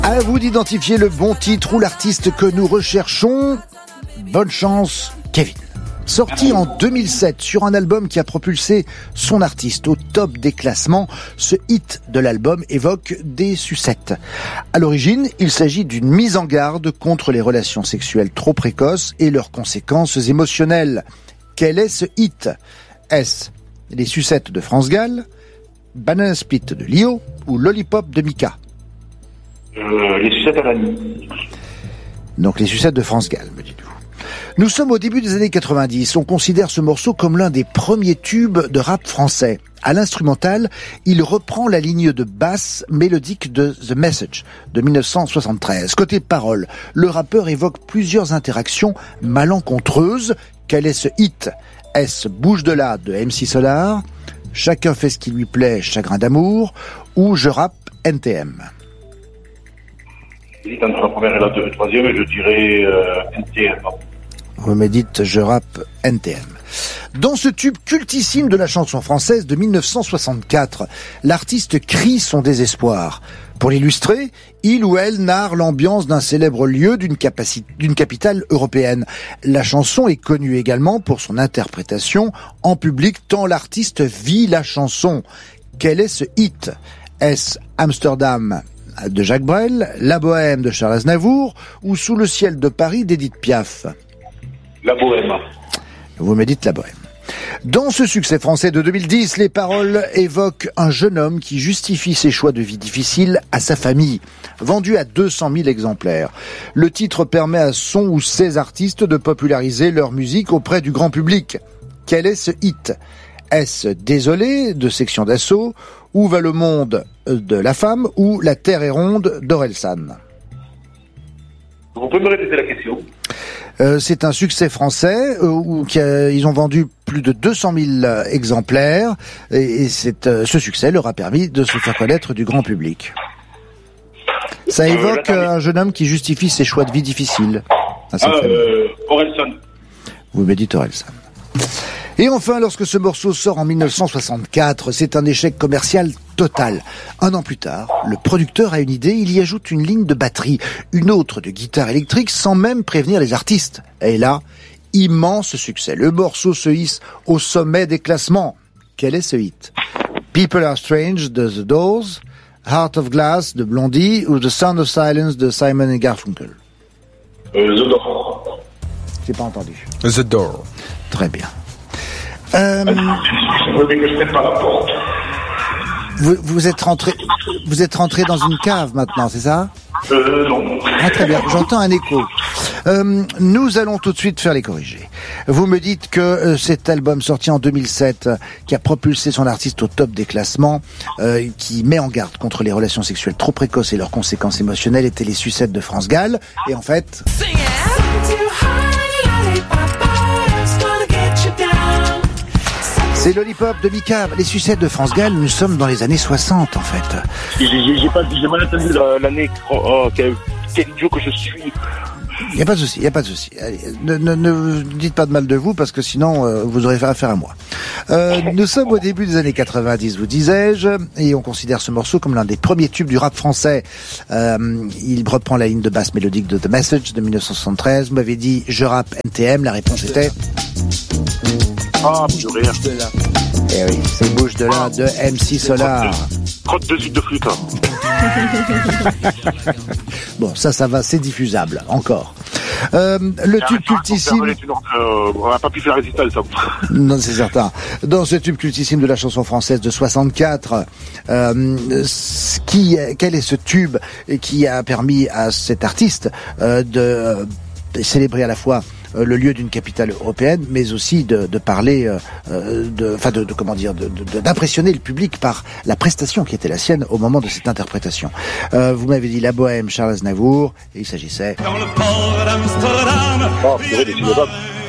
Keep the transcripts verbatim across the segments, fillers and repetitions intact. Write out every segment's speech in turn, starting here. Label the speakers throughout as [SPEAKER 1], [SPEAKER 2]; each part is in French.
[SPEAKER 1] À vous d'identifier le bon titre ou l'artiste que nous recherchons. Bonne chance, Kevin. Sorti en deux mille sept sur un album qui a propulsé son artiste au top des classements, ce hit de l'album évoque des sucettes. À l'origine, il s'agit d'une mise en garde contre les relations sexuelles trop précoces et leurs conséquences émotionnelles. Quel est ce hit ? Est-ce les sucettes de France Gall, Banana Split de Lio ou Lollipop de Mika ?
[SPEAKER 2] Euh, les sucettes à la nuit.
[SPEAKER 1] Donc les sucettes de France Gall, me dites-vous. Nous sommes au début des années quatre-vingt-dix. On considère ce morceau comme l'un des premiers tubes de rap français. À l'instrumental, il reprend la ligne de basse mélodique de The Message de dix-neuf cent soixante-treize. Côté paroles, le rappeur évoque plusieurs interactions malencontreuses. Quel est ce hit ? Est-ce Bouge de là de M C Solar, Chacun fait ce qui lui plaît, Chagrin d'amour ou Je rappe N T M ?
[SPEAKER 2] J'hésite entre la première et la deux, troisième, et je dirais euh, N T M.
[SPEAKER 1] Vous me dites Je rappe N T M. Dans ce tube cultissime de la chanson française de dix-neuf cent soixante-quatre, l'artiste crie son désespoir. Pour l'illustrer, il ou elle narre l'ambiance d'un célèbre lieu d'une, capaci- d'une capitale européenne. La chanson est connue également pour son interprétation en public tant l'artiste vit la chanson. Quel est ce hit ? Est-ce Amsterdam de Jacques Brel, La Bohème de Charles Aznavour ou Sous le ciel de Paris d'Édith Piaf ?
[SPEAKER 2] La Bohème.
[SPEAKER 1] Vous me dites La Bohème. Dans ce succès français de deux mille dix, les paroles évoquent un jeune homme qui justifie ses choix de vie difficiles à sa famille. Vendu à deux cent mille exemplaires. Le titre permet à son ou ses artistes de populariser leur musique auprès du grand public. Quel est ce hit ? Est-ce Désolé de Section d'Assaut, Où va le monde de La Femme ou La Terre est ronde d'Orelsan ?
[SPEAKER 2] Vous pouvez me répéter la question ?
[SPEAKER 1] Euh, c'est un succès français euh, où qui a, ils ont vendu plus de deux cent mille euh, exemplaires et, et c'est, euh, ce succès leur a permis de se faire connaître du grand public. Ça évoque euh, un jeune homme qui justifie ses choix de vie difficiles. À sa
[SPEAKER 2] ah,
[SPEAKER 1] famille.
[SPEAKER 2] euh, Orelsan.
[SPEAKER 1] Vous me dites Orelsan. Et enfin, lorsque ce morceau sort en dix-neuf cent soixante-quatre, c'est un échec commercial total. Un an plus tard, le producteur a une idée, il y ajoute une ligne de batterie, une autre de guitare électrique sans même prévenir les artistes. Et là, immense succès. Le morceau se hisse au sommet des classements. Quel est ce hit ? People Are Strange de The Doors, Heart of Glass de Blondie ou The Sound of Silence de Simon and Garfunkel ?
[SPEAKER 2] Euh, The Door.
[SPEAKER 1] J'ai pas entendu.
[SPEAKER 3] The Door.
[SPEAKER 1] Très bien. Euh,
[SPEAKER 2] Je voulais que je prenne par la porte.
[SPEAKER 1] vous, vous êtes rentré, vous êtes rentré dans une cave maintenant, c'est ça ?
[SPEAKER 2] Euh, non.
[SPEAKER 1] Ah, très bien. J'entends un écho. Euh, nous allons tout de suite faire les corrigés. Vous me dites que euh, cet album sorti en deux mille sept, euh, qui a propulsé son artiste au top des classements, euh, qui met en garde contre les relations sexuelles trop précoces et leurs conséquences émotionnelles, était les sucettes de France Gall. Et en fait... c'est Lollipop de Mika, les sucettes de France Gall. Nous sommes dans les années soixante, en fait.
[SPEAKER 2] J'ai, j'ai, j'ai, pas, j'ai mal entendu la, l'année. Oh, oh, quel, quel idiot que je suis.
[SPEAKER 1] Il n'y a pas de souci, il n'y a pas de souci. Allez, ne, ne, ne dites pas de mal de vous, parce que sinon, euh, vous aurez affaire à moi. Euh, nous sommes au début des années quatre-vingt-dix, vous disais-je, et on considère ce morceau comme l'un des premiers tubes du rap français. Euh, il reprend la ligne de basse mélodique de The Message de dix-neuf cent soixante-treize. Vous m'avez dit « Je rappe N T M », la réponse était...
[SPEAKER 2] Ah, purée.
[SPEAKER 1] Eh oui, c'est Bouge de là de M C Solar.
[SPEAKER 2] Crotte de suite de flûte.
[SPEAKER 1] Bon, ça, ça va, c'est diffusable, encore. Euh, le tube cultissime...
[SPEAKER 2] Euh, on n'a pas pu faire résister à ça.
[SPEAKER 1] Non, c'est certain. Dans ce tube cultissime de la chanson française de soixante-quatre, euh, qui, quel est ce tube qui a permis à cet artiste euh, de euh, célébrer à la fois le lieu d'une capitale européenne, mais aussi de, de parler, euh, de, enfin de, de comment dire, de, de, d'impressionner le public par la prestation qui était la sienne au moment de cette interprétation. Euh, vous m'avez dit La Bohème, Charles Aznavour, et il s'agissait.
[SPEAKER 4] Dans le port d'Amsterdam,
[SPEAKER 2] oh, purée, des syllabes.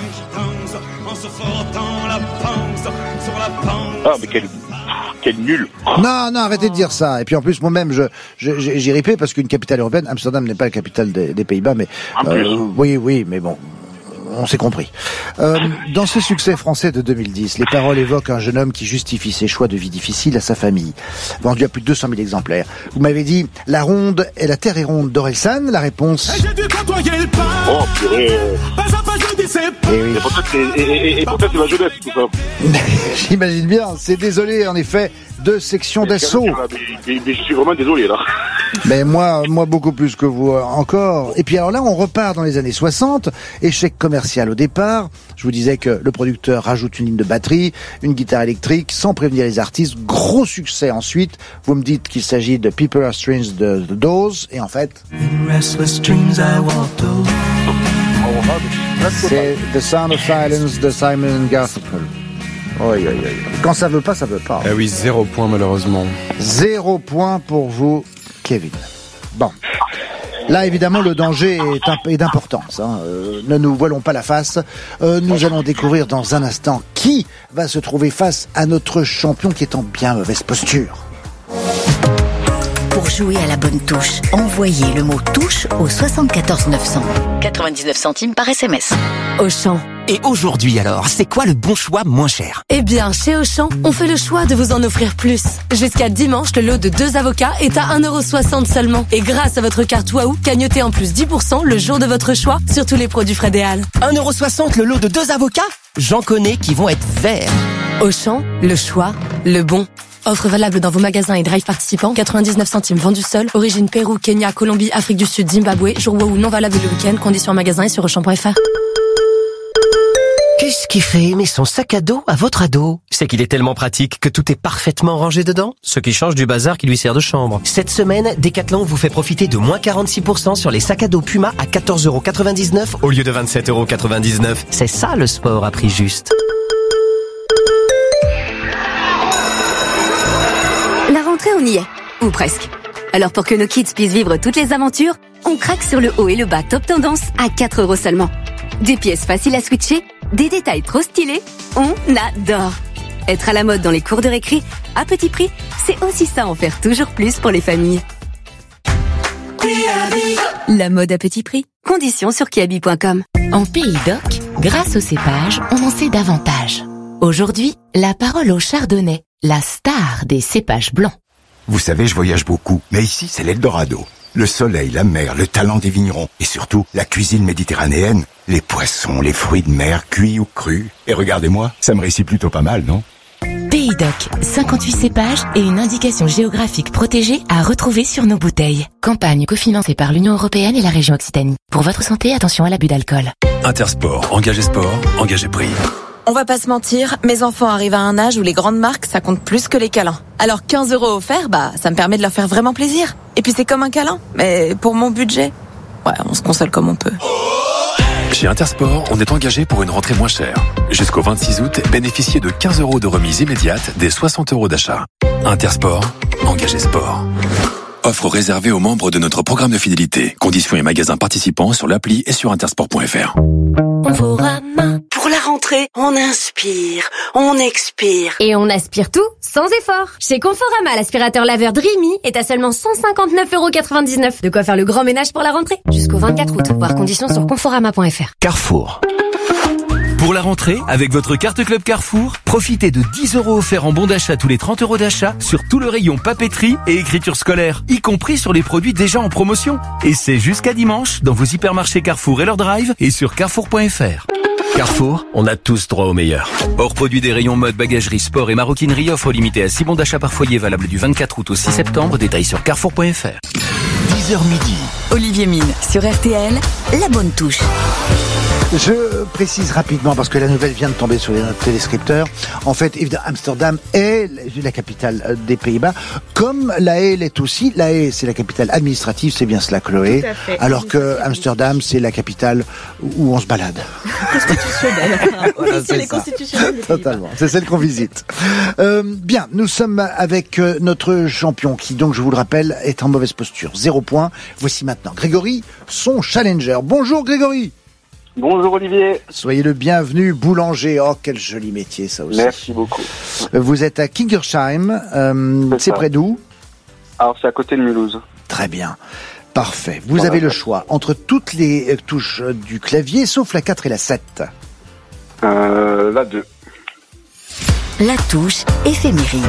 [SPEAKER 2] Ah, mais quel, quel nul.
[SPEAKER 1] Non, non, arrêtez de dire ça. Et puis en plus, moi-même, je, je, j'ai ripé parce qu'une capitale européenne, Amsterdam n'est pas la capitale des, des Pays-Bas, mais
[SPEAKER 2] en
[SPEAKER 1] euh,
[SPEAKER 2] plus.
[SPEAKER 1] oui, oui, mais bon. on s'est compris. Euh, dans ce succès français de deux mille dix, les paroles évoquent un jeune homme qui justifie ses choix de vie difficiles à sa famille. Vendu à plus de deux cent mille exemplaires. Vous m'avez dit, la ronde et la terre est ronde d'Orelsan. La réponse...
[SPEAKER 2] Oh, purée.
[SPEAKER 1] Et oui.
[SPEAKER 2] Et peut-être, et, et, et peut-être ma jeunesse, tout ça.
[SPEAKER 1] J'imagine bien. C'est désolé, en effet, deux sections d'assaut.
[SPEAKER 2] Mais, mais, mais je suis vraiment désolé, là.
[SPEAKER 1] Mais moi, moi beaucoup plus que vous euh, encore. Et puis alors là, on repart dans les années soixante. Échec commercial au départ. Je vous disais que le producteur rajoute une ligne de batterie, une guitare électrique, sans prévenir les artistes. Gros succès ensuite. Vous me dites qu'il s'agit de People Are Strange de The Doors. Et en fait... c'est The Sound of Silence de Simon Garfunkel. Oui, oui, oui. Quand ça veut pas, ça veut pas.
[SPEAKER 3] Ah oui, zéro point malheureusement.
[SPEAKER 1] Zéro point pour vous, Kevin. Bon. Là, évidemment, le danger est, imp- est d'importance. Hein. Euh, ne nous voilons pas la face. Euh, nous allons découvrir dans un instant qui va se trouver face à notre champion qui est en bien mauvaise posture.
[SPEAKER 5] Pour jouer à la bonne touche, envoyez le mot touche au soixante-quatorze neuf cents. quatre-vingt-dix-neuf centimes par S M S.
[SPEAKER 6] Auchan. Et aujourd'hui alors, c'est quoi le bon choix moins cher?
[SPEAKER 7] Eh bien, chez Auchan, on fait le choix de vous en offrir plus. Jusqu'à dimanche, le lot de deux avocats est à un euro soixante seulement. Et grâce à votre carte Waouh, cagnotez en plus dix pour cent le jour de votre choix sur tous les produits Fred et Al.
[SPEAKER 6] un euro soixante le lot de deux avocats? J'en connais qui vont être verts.
[SPEAKER 7] Auchan, le choix, le bon. Offre valable dans vos magasins et drive participants, quatre-vingt-dix-neuf centimes vendus seul. Origine Pérou, Kenya, Colombie, Afrique du Sud, Zimbabwe. Jour Waouh non valable le week-end. Conditions en magasin et sur auchan point f r.
[SPEAKER 6] Qu'est-ce qui fait aimer son sac à dos à votre ado? C'est qu'il est tellement pratique que tout est parfaitement rangé dedans, ce qui change du bazar qui lui sert de chambre. Cette semaine, Decathlon vous fait profiter de moins quarante-six pour cent sur les sacs à dos Puma à quatorze euros quatre-vingt-dix-neuf au lieu de vingt-sept euros quatre-vingt-dix-neuf. C'est ça le sport à prix juste.
[SPEAKER 8] La rentrée, on y est. Ou presque. Alors pour que nos kids puissent vivre toutes les aventures, on craque sur le haut et le bas top tendance à quatre euros seulement. Des pièces faciles à switcher, des détails trop stylés, on adore. Être à la mode dans les cours de récré, à petit prix, c'est aussi ça en faire toujours plus pour les familles. La mode à petit prix. Conditions sur kiabi point com.
[SPEAKER 5] En Pays d'Oc, grâce au cépage, on en sait davantage. Aujourd'hui, la parole au chardonnay, la star des cépages blancs.
[SPEAKER 9] Vous savez, je voyage beaucoup, mais ici, c'est l'Eldorado. Le soleil, la mer, le talent des vignerons et surtout la cuisine méditerranéenne, les poissons, les fruits de mer, cuits ou crus. Et regardez-moi, ça me réussit plutôt pas mal, non?
[SPEAKER 5] Pays d'Oc, cinquante-huit cépages et une indication géographique protégée à retrouver sur nos bouteilles. Campagne cofinancée par l'Union européenne et la région Occitanie. Pour votre santé, attention à l'abus d'alcool.
[SPEAKER 10] Intersport, engagé sport, engagé prix.
[SPEAKER 11] On va pas se mentir, mes enfants arrivent à un âge où les grandes marques, ça compte plus que les câlins. Alors quinze euros offerts, bah, ça me permet de leur faire vraiment plaisir. Et puis c'est comme un câlin, mais pour mon budget, ouais, on se console comme on peut.
[SPEAKER 10] Chez Intersport, on est engagé pour une rentrée moins chère. Jusqu'au vingt-six août, bénéficiez de quinze euros de remise immédiate des soixante euros d'achat. Intersport, engagé sport. Offre réservée aux membres de notre programme de fidélité. Conditions et magasins participants sur l'appli et sur intersport point f r.
[SPEAKER 12] Conforama. Pour la rentrée, on inspire, on expire.
[SPEAKER 13] Et on aspire tout sans effort. Chez Conforama, l'aspirateur laveur Dreamy est à seulement cent cinquante-neuf euros quatre-vingt-dix-neuf. De quoi faire le grand ménage pour la rentrée. Jusqu'au vingt-quatre août. Voir conditions sur conforama point f r.
[SPEAKER 14] Carrefour. Pour la rentrée, avec votre carte Club Carrefour, profitez de dix euros offerts en bon d'achat tous les trente euros d'achat sur tout le rayon papeterie et écriture scolaire, y compris sur les produits déjà en promotion. Et c'est jusqu'à dimanche dans vos hypermarchés Carrefour et leur drive et sur carrefour point f r. Carrefour, on a tous droit au meilleur. Hors produit des rayons mode, bagagerie, sport et maroquinerie, offre limitée à six bons d'achat par foyer valable du vingt-quatre août au six septembre, détails sur carrefour point f r.
[SPEAKER 1] dix heures midi.
[SPEAKER 5] Olivier Mine sur R T L, la bonne touche.
[SPEAKER 1] Je précise rapidement, parce que la nouvelle vient de tomber sur les téléspectateurs. En fait, évidemment, Amsterdam est la capitale des Pays-Bas, comme La Haye l'est aussi. La Haye, c'est la capitale administrative, c'est bien cela, Chloé. Alors que Amsterdam, c'est la capitale où on se balade.
[SPEAKER 11] Constitutionnelle.
[SPEAKER 1] C'est les constitutionnelles. Totalement. C'est celle qu'on visite. Euh, bien, nous sommes avec euh, notre champion qui, donc, je vous le rappelle, est en mauvaise posture. Zéro point. Voici maintenant Grégory, son challenger. Bonjour Grégory.
[SPEAKER 2] Bonjour Olivier.
[SPEAKER 1] Soyez le bienvenu, boulanger. Oh, quel joli métier ça aussi.
[SPEAKER 2] Merci beaucoup.
[SPEAKER 1] Vous êtes à Kingersheim, euh, c'est, c'est près d'où?
[SPEAKER 2] Alors c'est à côté de Mulhouse.
[SPEAKER 1] Très bien. Parfait. Vous
[SPEAKER 2] Voilà.
[SPEAKER 1] avez le choix entre toutes les euh, touches euh, du clavier, sauf la quatre et la sept.
[SPEAKER 2] Euh, la deux.
[SPEAKER 8] La touche éphéméride.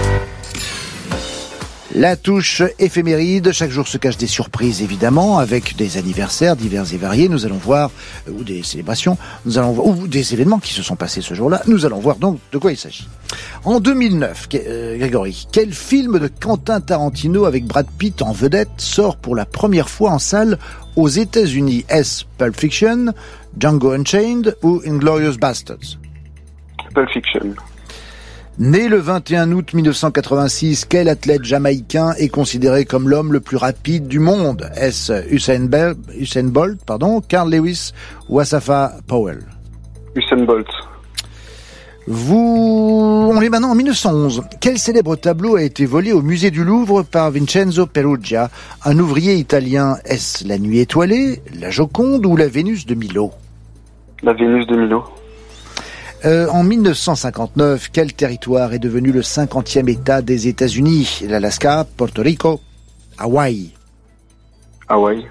[SPEAKER 1] La touche éphéméride, chaque jour se cachent des surprises évidemment, avec des anniversaires divers et variés, nous allons voir, euh, ou des célébrations, nous allons voir, ou des événements qui se sont passés ce jour-là, nous allons voir donc de quoi il s'agit. En deux mille neuf, euh, Grégory, quel film de Quentin Tarantino avec Brad Pitt en vedette sort pour la première fois en salle aux États-Unis? Est-ce Pulp Fiction, Django Unchained ou Inglourious Basterds?
[SPEAKER 2] Pulp Fiction.
[SPEAKER 1] Né le vingt et un août mille neuf cent quatre-vingt-six, quel athlète jamaïcain est considéré comme l'homme le plus rapide du monde? Est-ce Usain, Bel- Usain Bolt, pardon, Carl Lewis ou Asafa Powell?
[SPEAKER 2] Usain Bolt.
[SPEAKER 1] Vous... On est maintenant en mille neuf cent onze. Quel célèbre tableau a été volé au musée du Louvre par Vincenzo Perugia, un ouvrier italien? Est-ce la Nuit étoilée, la Joconde ou la Vénus de Milo?
[SPEAKER 2] La Vénus de Milo.
[SPEAKER 1] Euh, en mille neuf cent cinquante-neuf, quel territoire est devenu le cinquantième État des États-Unis? L'Alaska, Porto Rico, Hawaï.
[SPEAKER 2] Hawaï.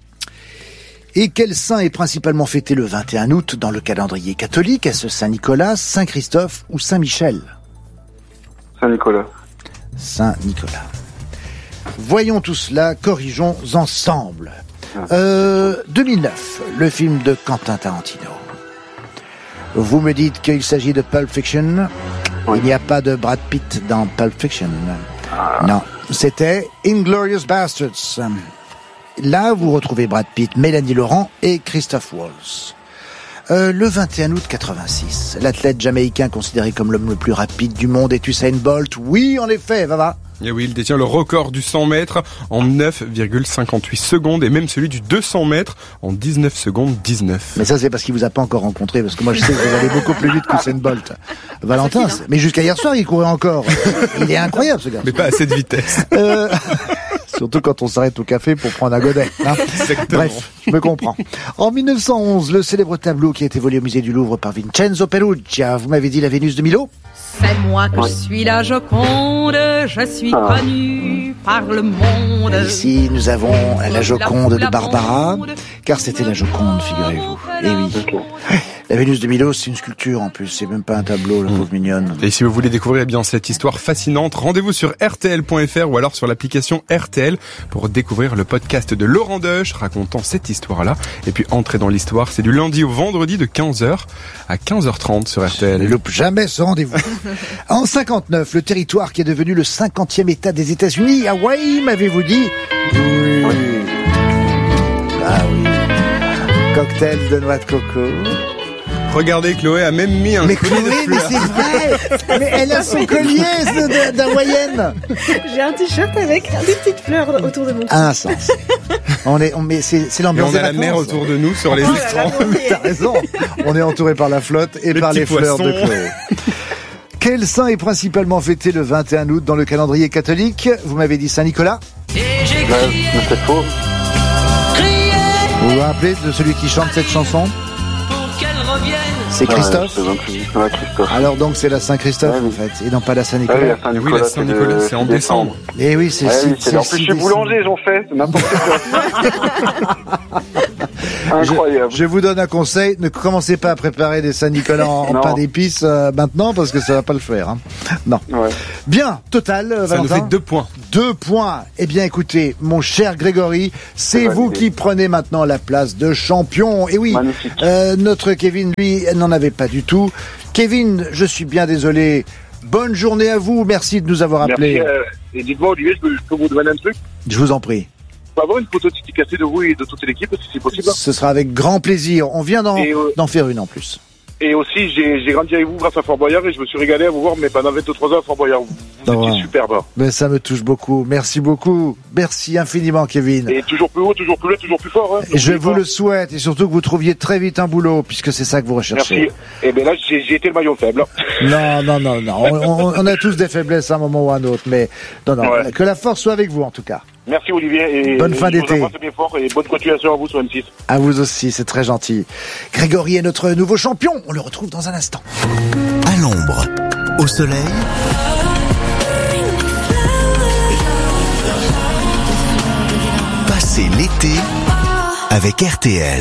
[SPEAKER 1] Et quel saint est principalement fêté le vingt et un août dans le calendrier catholique? Est-ce Saint-Nicolas, Saint-Christophe ou Saint-Michel?
[SPEAKER 2] Saint-Nicolas.
[SPEAKER 1] Saint-Nicolas. Voyons tout cela, corrigeons ensemble. Euh, deux mille neuf, le film de Quentin Tarantino. Vous me dites qu'il s'agit de Pulp Fiction. Il n'y a pas de Brad Pitt dans Pulp Fiction. Non, c'était Inglourious Basterds. Là, vous retrouvez Brad Pitt, Mélanie Laurent et Christophe Waltz. Euh, le vingt et un août quatre-vingt-six, l'athlète jamaïcain considéré comme l'homme le plus rapide du monde est Usain Bolt. Oui, en effet, va va.
[SPEAKER 3] Et oui, il détient le record du cent mètres en neuf virgule cinquante-huit secondes et même celui du deux cents mètres en dix-neuf secondes dix-neuf.
[SPEAKER 1] Mais ça, c'est parce qu'il vous a pas encore rencontré, parce que moi, je sais que vous allez beaucoup plus vite qu'Usain Bolt. Valentin, c'est... mais jusqu'à hier soir, il courait encore. Il est incroyable, ce gars.
[SPEAKER 3] Mais pas à cette vitesse.
[SPEAKER 1] Euh... Surtout quand on s'arrête au café pour prendre un godet. Hein. Bref, je me comprends. En mille neuf cent onze, le célèbre tableau qui a été volé au musée du Louvre par Vincenzo Perugia, vous m'avez dit la Vénus de Milo?
[SPEAKER 15] C'est moi que je suis la Joconde, je suis
[SPEAKER 1] Ah.
[SPEAKER 15] connue par le monde.
[SPEAKER 1] Ici, nous avons la Joconde de Barbara, car c'était la Joconde, figurez-vous. Et oui. La Vénus de Milo, c'est une sculpture en plus, c'est même pas un tableau, la pauvre mignonne.
[SPEAKER 3] Et si vous voulez découvrir eh bien cette histoire fascinante, rendez-vous sur R T L point F R ou alors sur l'application R T L pour découvrir le podcast de Laurent Deutsch racontant cette histoire-là. Et puis entrer dans l'histoire, c'est du lundi au vendredi de quinze heures à quinze heures trente sur R T L.
[SPEAKER 1] Ne loupe jamais ce rendez-vous. En cinquante-neuf, le territoire qui est devenu le cinquantième État des États-Unis, Hawaï, m'avez-vous dit? Oui. Ah oui. Cocktail de noix de coco.
[SPEAKER 3] Regardez, Chloé a même mis un
[SPEAKER 1] mais
[SPEAKER 3] collier
[SPEAKER 1] Chloé,
[SPEAKER 3] de
[SPEAKER 1] mais
[SPEAKER 3] fleurs.
[SPEAKER 1] c'est vrai. Mais elle a son collier de- de- d'hawaïenne.
[SPEAKER 16] J'ai un t-shirt avec des petites fleurs autour de mon cou.
[SPEAKER 1] Ah, ça. On est, on, mais c'est, c'est
[SPEAKER 3] Et
[SPEAKER 1] l'ambiance
[SPEAKER 3] on
[SPEAKER 1] des
[SPEAKER 3] a la
[SPEAKER 1] vacances.
[SPEAKER 3] mer autour de nous sur les
[SPEAKER 1] Oh,
[SPEAKER 3] écrans.
[SPEAKER 1] T'as raison. On est entouré par la flotte et
[SPEAKER 3] Les
[SPEAKER 1] par
[SPEAKER 3] petits
[SPEAKER 1] les fleurs de
[SPEAKER 3] poissons.
[SPEAKER 1] Chloé. Quel saint est principalement fêté le vingt et un août dans le calendrier catholique? Vous m'avez dit Saint-Nicolas?
[SPEAKER 2] Ouais, mais c'est faux.
[SPEAKER 1] Vous vous rappelez de celui qui chante cette chanson? C'est Christophe.
[SPEAKER 2] Ouais, c'est gentil. Ouais, Christophe.
[SPEAKER 1] Alors donc c'est la Saint-Christophe en fait, et non pas la
[SPEAKER 2] Ah oui,
[SPEAKER 1] Saint-Nicolas.
[SPEAKER 2] la Saint-Nicolas,
[SPEAKER 3] Oui, la Saint-Nicolas, c'est en décembre.
[SPEAKER 1] Et oui, c'est
[SPEAKER 2] Ouais,
[SPEAKER 1] le
[SPEAKER 2] oui,
[SPEAKER 1] site.
[SPEAKER 2] c'est-
[SPEAKER 1] c'est
[SPEAKER 2] en
[SPEAKER 1] le
[SPEAKER 2] plus, je
[SPEAKER 1] site
[SPEAKER 2] suis
[SPEAKER 1] des-
[SPEAKER 2] boulanger, j'en fais, c'est n'importe quoi. Incroyable.
[SPEAKER 1] Je, je vous donne un conseil, ne commencez pas à préparer des Saint-Nicolas en, en
[SPEAKER 2] Non.
[SPEAKER 1] pain d'épices euh, maintenant parce que ça va pas le faire. Hein. Non.
[SPEAKER 2] Ouais.
[SPEAKER 1] Bien, total, euh,
[SPEAKER 3] Ça nous
[SPEAKER 1] Valentin.
[SPEAKER 3] fait deux points.
[SPEAKER 1] Deux points. Eh bien, écoutez, mon cher Grégory, c'est vous qui prenez maintenant la place de champion. Et oui, euh, notre Kevin, lui, n'en avait pas du tout. Kevin, je suis bien désolé. Bonne journée à vous. Merci de nous avoir appelés.
[SPEAKER 2] Merci. Euh, et dites-moi, Olivier, je peux, je peux vous demander un truc?
[SPEAKER 1] Je vous en prie.
[SPEAKER 2] Je peux avoir une photo dédicacée de vous et de toute l'équipe, si c'est possible?
[SPEAKER 1] Ce sera avec grand plaisir. On vient d'en,
[SPEAKER 2] Et, euh,
[SPEAKER 1] d'en faire une en plus.
[SPEAKER 2] Et aussi, j'ai j'ai grandi avec vous grâce à Fort Boyard et je me suis régalé à vous voir, mais pendant vingt-trois ans à Fort Boyard. Vous, vous
[SPEAKER 1] Ah
[SPEAKER 2] étiez
[SPEAKER 1] ouais.
[SPEAKER 2] superbe.
[SPEAKER 1] Ben, ça me touche beaucoup. Merci beaucoup. Merci infiniment, Kevin.
[SPEAKER 2] Et toujours plus haut, toujours plus loin, toujours plus fort. Hein.
[SPEAKER 1] Et je vous le souhaite, et surtout que vous trouviez très vite un boulot, puisque c'est ça que vous recherchez.
[SPEAKER 2] Merci. Et bien là, j'ai j'ai été le maillon faible.
[SPEAKER 1] Non, non, non, non. On, on- on a tous des faiblesses à un moment ou à un autre, mais non, non.
[SPEAKER 2] Ouais.
[SPEAKER 1] Que la force soit avec vous, en tout cas.
[SPEAKER 2] Merci Olivier. Et
[SPEAKER 1] Bonne fin
[SPEAKER 2] je vous
[SPEAKER 1] d'été.
[SPEAKER 2] embrasse bien fort et bonne continuation à vous sur M six.
[SPEAKER 1] À vous aussi, c'est très gentil. Grégory est notre nouveau champion. On le retrouve dans un instant.
[SPEAKER 17] À l'ombre, au soleil, passez l'été avec R T L.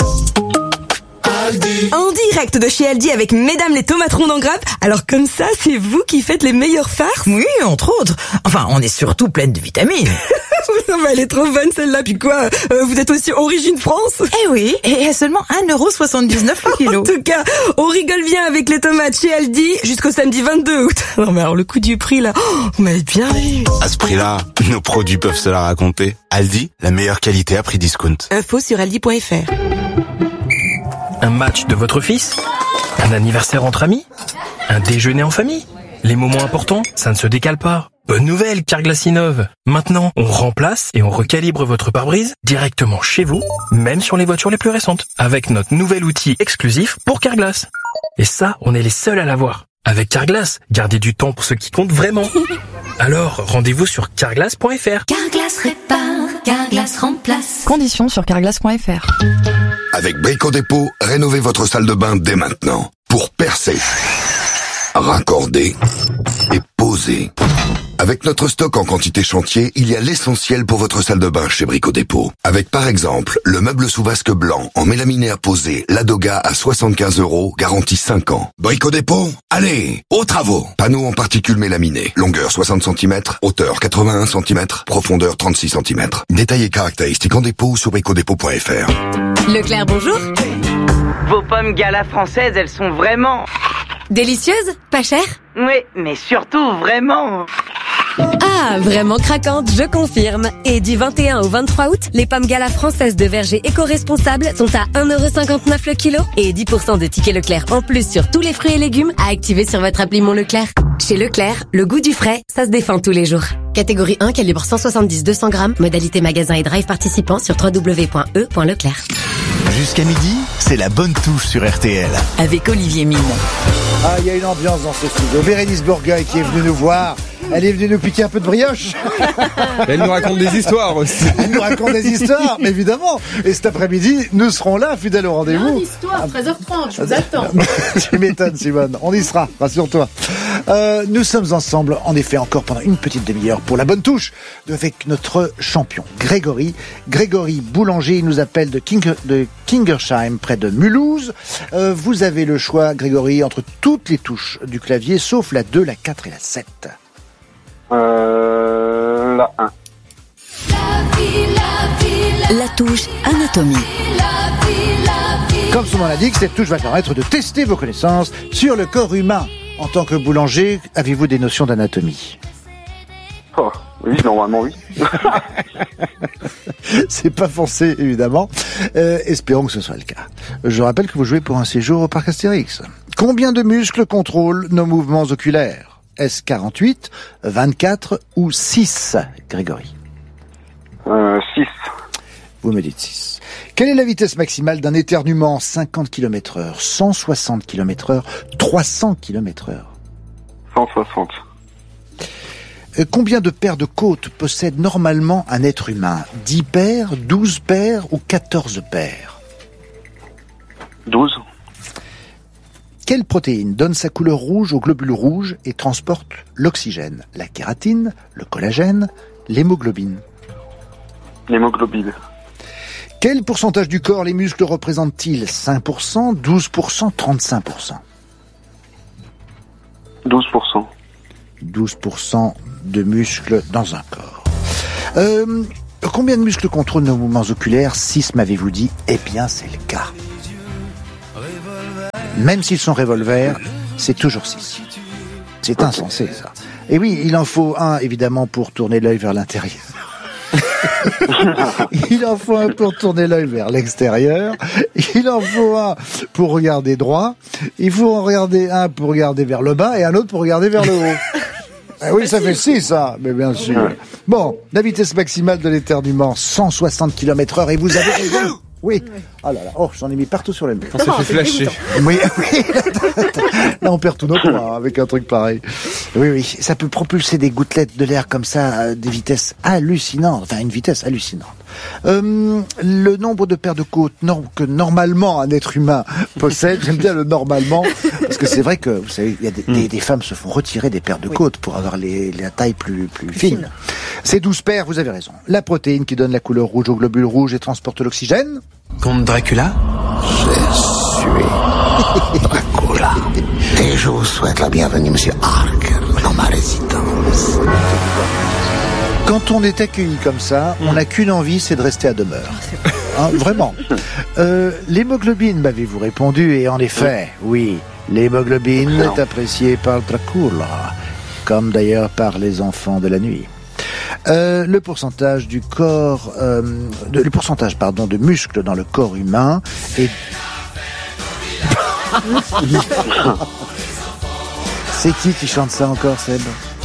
[SPEAKER 18] En direct de chez Aldi avec Mesdames les tomates rondes en grappe. Alors comme ça, c'est vous qui faites les meilleures farces?
[SPEAKER 19] Oui, entre autres. Enfin, on est surtout pleine de vitamines.
[SPEAKER 18] Non mais elle est trop bonne celle-là. Puis quoi, euh, vous êtes aussi origine France?
[SPEAKER 19] Eh oui, et à seulement un euro soixante-dix-neuf le kilo.
[SPEAKER 18] En tout cas, on rigole bien avec les tomates chez Aldi jusqu'au samedi vingt-deux août. Non mais alors le coup du prix là, oh, vous m'avez bien vu.
[SPEAKER 20] À ce prix-là, nos produits peuvent se la raconter. Aldi, la meilleure qualité à prix discount.
[SPEAKER 18] Info sur aldi point f r.
[SPEAKER 21] Un match de votre fils? Un anniversaire entre amis? Un déjeuner en famille? Les moments importants, ça ne se décale pas. Bonne nouvelle, Carglass innove. Maintenant, on remplace et on recalibre votre pare-brise directement chez vous, même sur les voitures les plus récentes, avec notre nouvel outil exclusif pour Carglass. Et ça, on est les seuls à l'avoir. Avec Carglass, gardez du temps pour ce qui compte vraiment. Alors, rendez-vous sur carglass point f r.
[SPEAKER 22] Carglass répare, Carglass remplace.
[SPEAKER 23] Conditions sur carglass point f r.
[SPEAKER 24] Avec Brico Dépôt, rénovez votre salle de bain dès maintenant. Pour percer, raccorder et poser. Avec notre stock en quantité chantier, il y a l'essentiel pour votre salle de bain chez Brico Dépôt. Avec par exemple, le meuble sous vasque blanc en mélaminé à poser, Ladoga à soixante-quinze euros, garantie cinq ans. Brico Dépôt, allez, aux travaux. Panneaux en particules mélaminées, longueur soixante centimètres, hauteur quatre-vingt-un centimètres, profondeur trente-six centimètres. Détails et caractéristiques en dépôt sur brico dépôt point f r.
[SPEAKER 18] Leclerc, bonjour.
[SPEAKER 25] Vos pommes Gala françaises, elles sont vraiment...
[SPEAKER 18] Délicieuses? Pas chères?
[SPEAKER 25] Oui, mais surtout vraiment...
[SPEAKER 7] Ah, vraiment craquante, je confirme. Et du vingt et un au vingt-trois août, les pommes Gala françaises de verger éco-responsables sont à un euro cinquante-neuf le kilo et dix pour cent de tickets Leclerc en plus sur tous les fruits et légumes à activer sur votre appli Mon Leclerc. Chez Leclerc, le goût du frais, ça se défend tous les jours. Catégorie un, calibre cent soixante-dix à deux cents grammes, modalité magasin et drive participant sur w w w point e point leclerc.
[SPEAKER 17] Jusqu'à midi, c'est la bonne touche sur R T L.
[SPEAKER 19] Avec Olivier Mine.
[SPEAKER 1] Ah, il y a une ambiance dans ce studio. Bérénice Bourgueil qui est venue nous voir. Elle est venue nous piquer un peu de brioche.
[SPEAKER 3] Elle nous raconte des histoires aussi.
[SPEAKER 1] Elle nous raconte des histoires, mais évidemment. Et cet après-midi, nous serons là, fidèles au rendez-vous.
[SPEAKER 16] Une histoire, treize heures trente, je vous attends.
[SPEAKER 1] Tu m'étonnes, Simone. On y sera, rassure-toi. Euh, nous sommes ensemble, en effet, encore pendant une petite demi-heure pour la bonne touche, avec notre champion, Grégory. Grégory Boulanger, il nous appelle de, King, de Kingersheim, près de Mulhouse. Euh, vous avez le choix, Grégory, entre toutes les touches du clavier, sauf la deux, la quatre et la sept.
[SPEAKER 2] Euh, la un.
[SPEAKER 8] La touche anatomie.
[SPEAKER 1] Comme son nom l'indique, cette touche va permettre de tester vos connaissances sur le corps humain. En tant que boulanger, avez-vous des notions d'anatomie?
[SPEAKER 2] Oh, oui, normalement oui.
[SPEAKER 1] C'est pas forcé, évidemment. Euh, espérons que ce soit le cas. Je rappelle que vous jouez pour un séjour au parc Astérix. Combien de muscles contrôlent nos mouvements oculaires? Est-ce quarante-huit, vingt-quatre ou six, Grégory?
[SPEAKER 2] Euh, six.
[SPEAKER 1] Vous me dites six. Quelle est la vitesse maximale d'un éternuement? cinquante kilomètres heure, cent soixante kilomètres heure, trois cents kilomètres heure?
[SPEAKER 2] cent soixante.
[SPEAKER 1] Euh, combien de paires de côtes possède normalement un être humain? dix paires, douze paires ou quatorze paires?
[SPEAKER 2] douze.
[SPEAKER 1] Quelle protéine donne sa couleur rouge aux globules rouges et transporte l'oxygène? La kératine, le collagène, l'hémoglobine?
[SPEAKER 2] L'hémoglobine.
[SPEAKER 1] Quel pourcentage du corps les muscles représentent-ils? cinq pour cent, douze pour cent, trente-cinq pour cent?
[SPEAKER 2] douze pour cent.
[SPEAKER 1] douze pour cent de muscles dans un corps. Euh, combien de muscles contrôlent nos mouvements oculaires? six, m'avez-vous dit? Eh bien, c'est le cas. Même s'ils sont revolvers, c'est toujours six. C'est insensé, ça. Et oui, il en faut un, évidemment, pour tourner l'œil vers l'intérieur. Il en faut un pour tourner l'œil vers l'extérieur. Il en faut un pour regarder droit. Il faut en regarder un pour regarder vers le bas et un autre pour regarder vers le haut. Eh oui, ça fait six, ça. Mais bien sûr. Bon, la vitesse maximale de l'éternuement, cent soixante kilomètres heure. Et vous avez raison. Oui. Oh là là. Oh, j'en ai mis partout sur le mur.
[SPEAKER 3] On s'est fait flasher.
[SPEAKER 1] Oui, oui. Là, on perd tous nos points avec un truc pareil. Oui, oui. Ça peut propulser des gouttelettes de l'air comme ça à des vitesses hallucinantes. Enfin, une vitesse hallucinante. Euh, le nombre de paires de côtes nor- que normalement un être humain possède, j'aime bien le normalement, parce que c'est vrai que, vous savez, il y a des, des, des femmes se font retirer des paires de oui. côtes pour avoir les, la taille plus, plus fine. fine. C'est douze paires, vous avez raison. La protéine qui donne la couleur rouge aux globules rouges et transporte l'oxygène.
[SPEAKER 4] Comte Dracula?
[SPEAKER 6] Je suis Dracula. Et je vous souhaite la bienvenue, monsieur Harker, dans ma résidence.
[SPEAKER 1] Quand on est accueilli comme ça, on n'a qu'une envie, c'est de rester à demeure. Hein, vraiment. Euh, l'hémoglobine, m'avez-vous répondu, et en effet, oui, l'hémoglobine est appréciée par Dracula, comme d'ailleurs par les enfants de la nuit. Euh, le pourcentage du corps, euh, de, le pourcentage, pardon, de muscles dans le corps humain est... C'est qui qui chante ça encore, Seb ?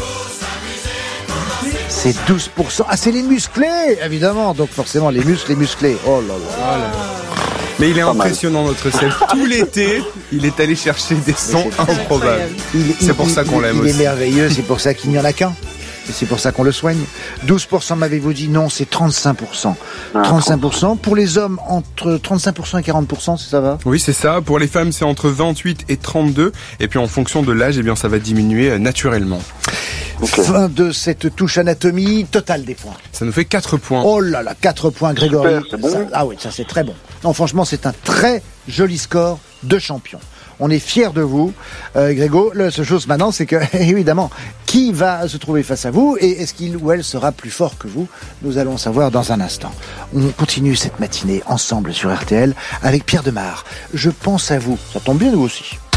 [SPEAKER 1] C'est douze pour cent. Ah, c'est les musclés, évidemment. Donc forcément, les muscles, les musclés. Oh là là. Voilà.
[SPEAKER 3] Mais il est impressionnant, notre Seb. Tout l'été, il est allé chercher des sons improbables. Il, c'est pour
[SPEAKER 1] il,
[SPEAKER 3] ça qu'on
[SPEAKER 1] il,
[SPEAKER 3] l'aime
[SPEAKER 1] il
[SPEAKER 3] aussi.
[SPEAKER 1] Il est merveilleux, c'est pour ça qu'il n'y en a qu'un. Et c'est pour ça qu'on le soigne. douze pour cent m'avez-vous dit non, c'est trente-cinq pour cent. trente-cinq pour cent. Pour les hommes, entre trente-cinq pour cent et quarante pour cent, ça va ?
[SPEAKER 3] Oui, c'est ça. Pour les femmes, c'est entre vingt-huit et trente-deux. Et puis en fonction de l'âge, eh bien, ça va diminuer naturellement.
[SPEAKER 1] Okay. Fin de cette touche anatomie, total des points.
[SPEAKER 3] Ça nous fait quatre points.
[SPEAKER 1] Oh là là, quatre points, Grégory.
[SPEAKER 2] Super, c'est bon.
[SPEAKER 1] Ça, ah oui, ça c'est très bon. Non, franchement, c'est un très joli score de champion. On est fiers de vous, euh, Grégo. La seule chose maintenant, c'est que, évidemment, qui va se trouver face à vous et est-ce qu'il ou elle sera plus fort que vous ? Nous allons savoir dans un instant. On continue cette matinée ensemble sur R T L avec Pierre Demar. Je pense à vous. Ça tombe bien, nous aussi.